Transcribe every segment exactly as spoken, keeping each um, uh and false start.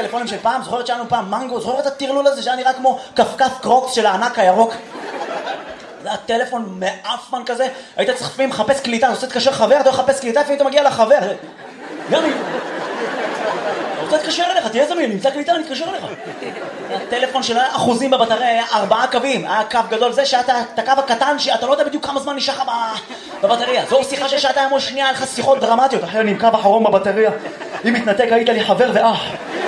הטלפונים של פעם, זוכרת שלנו פעם מנגו, זוכרת את הטרלול הזה שהיה נראה כמו קפקף קרוקס של הענק הירוק? זה הטלפון מאפמן כזה, היית צריך לפעמים לחפש קליטה, אתה רוצה להתקשר חבר, אתה מחפש קליטה, לפעמים אתה מגיע לחבר. גם אם... אתה רוצה להתקשר אליך, תהיה זמין, נמצא קליטה, אני אתקשר אליך. הטלפון של אחוזים בבטריה היה ארבעה קווים, היה קו גדול, זה שהיה את הקו הקטן, שאתה לא יודע בדיוק כמה זמן נשאר לך בבטריה. זו שיחה של שעתיים או שנייה, היה לך שיחות דרמטיות, אחרי אני עם קו אחרון בבטריה, אם מתנתק היית לי חבר ואח.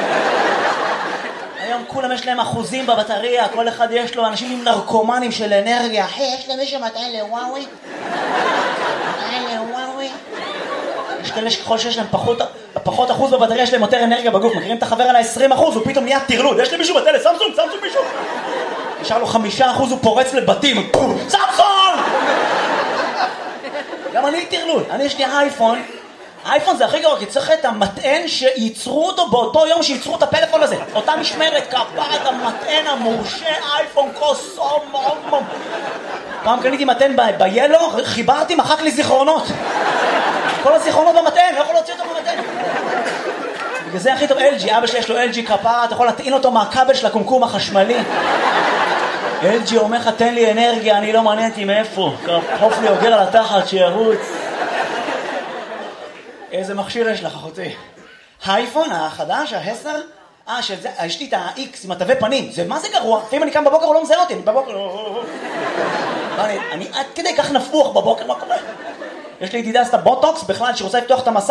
היום כולם יש להם אחוזים בבטריה, כל אחד יש לו, אנשים עם נרקומנים של אנרגיה. אחי, יש למישהו מטען לוואוי? מטען לוואוי? יש כאלה שככל שיש להם פחות, פחות אחוז בבטריה, יש להם יותר אנרגיה בגוף. מכירים את החבר על ה-עשרים אחוז, הוא פתאום נהיה תרלוד. יש למישהו מטען לסמסונג, סמסונג מישהו. נשאר לו חמישה אחוז, הוא פורץ לבתים. סמסונג! גם אני תרלוד. אני יש לי אייפון. האייפון זה הכי גרוע, כי צריך את המטען שייצרו אותו באותו יום שייצרו את הפלאפון הזה. אותה משמרת, כפת המטען המורשה, אייפון קוסום, מום. פעם קניתי מטען ביילו, חיברתי, מחק לי זיכרונות. כל הזיכרונות במטען, לא יכול להוציא אותו במטען. בגלל זה הכי טוב אל ג'י, אבא שלי יש לו אל ג'י כפרה, אתה יכול להטעין אותו מהכבל של הקומקום החשמלי. אל ג'י אומר לך, תן לי אנרגיה, אני לא מעניין אותי מאיפה. חוף לי אוגר על התחת, שירוץ. איזה מכשיר יש לך, אחותי? האייפון החדש, העשר? אה, שזה, יש לי את ה-X עם התווי פנים. זה מה זה גרוע? לפעמים אני קם בבוקר, הוא לא מזהה אותי, אני בבוקר... אני עד כדי כך נפוח בבוקר, מה קורה? יש לי ידידה עשתה בוטוקס בכלל, שרוצה לפתוח את המסע.